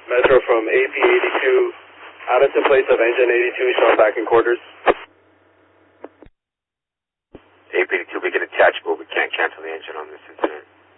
Metro from AP82, out into place of engine 82, showing back in quarters. AP82, we can attach, but we can't cancel the engine on this incident.